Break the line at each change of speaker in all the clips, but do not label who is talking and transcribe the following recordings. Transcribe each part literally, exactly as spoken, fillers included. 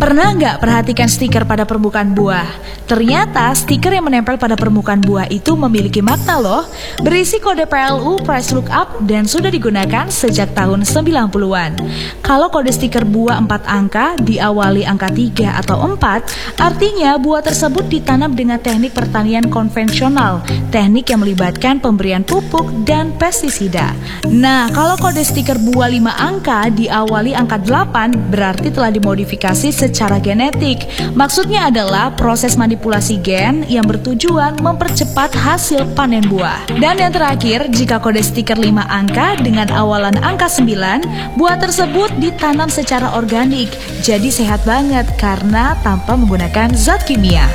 Pernah nggak perhatikan stiker pada permukaan buah? Ternyata stiker yang menempel pada permukaan buah itu memiliki makna loh. Berisi kode P L U Price Lookup dan sudah digunakan sejak tahun sembilan puluhan. Kalau kode stiker buah empat angka diawali angka tiga atau empat, artinya buah tersebut ditanam dengan teknik pertanian konvensional, teknik yang melibatkan pemberian pupuk dan pestisida. Nah, kalau kode stiker buah lima angka diawali angka delapan, berarti telah dimodifikasi secara genetik. Maksudnya adalah proses manipulasi gen yang bertujuan mempercepat hasil panen buah. Dan yang terakhir, jika kode stiker lima angka dengan awalan angka sembilan, buah tersebut ditanam secara organik, jadi sehat banget karena tanpa menggunakan zat kimia.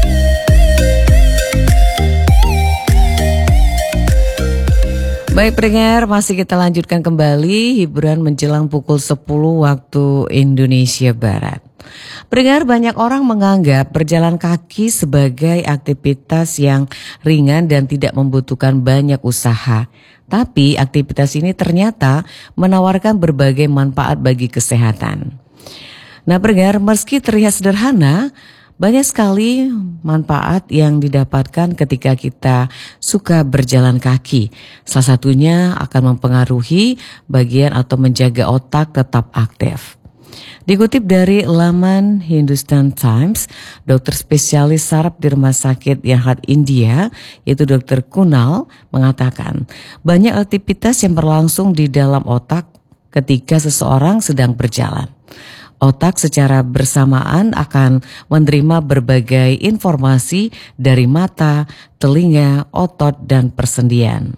Baik pendengar, masih kita lanjutkan kembali hiburan menjelang pukul sepuluh waktu Indonesia Barat. Pendengar, banyak orang menganggap berjalan kaki sebagai aktivitas yang ringan dan tidak membutuhkan banyak usaha. Tapi aktivitas ini ternyata menawarkan berbagai manfaat bagi kesehatan. Nah pendengar, meski terlihat sederhana, banyak sekali manfaat yang didapatkan ketika kita suka berjalan kaki. Salah satunya akan mempengaruhi bagian atau menjaga otak tetap aktif. Dikutip dari laman Hindustan Times, dokter spesialis saraf di Rumah Sakit Yahad India, yaitu dokter Kunal, mengatakan banyak aktivitas yang berlangsung di dalam otak ketika seseorang sedang berjalan. Otak secara bersamaan akan menerima berbagai informasi dari mata, telinga, otot, dan persendian.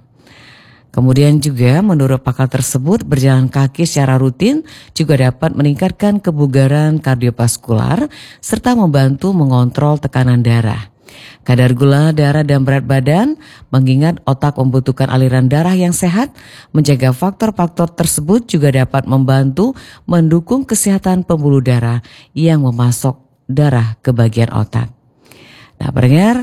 Kemudian juga menurut pakar tersebut, berjalan kaki secara rutin juga dapat meningkatkan kebugaran kardiovaskular serta membantu mengontrol tekanan darah, kadar gula darah dan berat badan, mengingat otak membutuhkan aliran darah yang sehat. Menjaga faktor-faktor tersebut juga dapat membantu mendukung kesehatan pembuluh darah yang memasok darah ke bagian otak. Nah pendengar,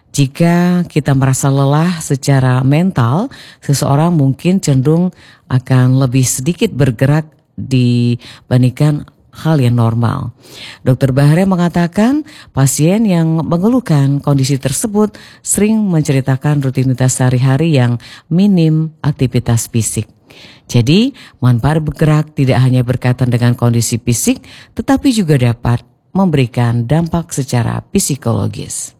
jika kita merasa lelah secara mental, seseorang mungkin cenderung akan lebih sedikit bergerak dibandingkan hal yang normal. Dokter Bahre mengatakan pasien yang mengeluhkan kondisi tersebut sering menceritakan rutinitas sehari-hari yang minim aktivitas fisik. Jadi manfaat bergerak tidak hanya berkaitan dengan kondisi fisik, tetapi juga dapat memberikan dampak secara psikologis.